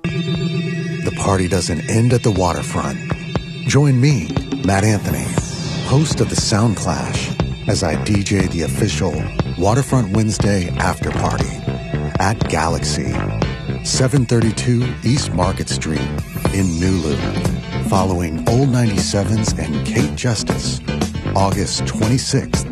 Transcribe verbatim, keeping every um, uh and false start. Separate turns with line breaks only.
The party doesn't end at the waterfront. Join me, Matt Anthony, host of the Sound Clash, as I D J the official Waterfront Wednesday after party at Galaxy, seven thirty-two East Market Street in Nulu, following Old ninety-sevens and Kate Justice, August twenty-sixth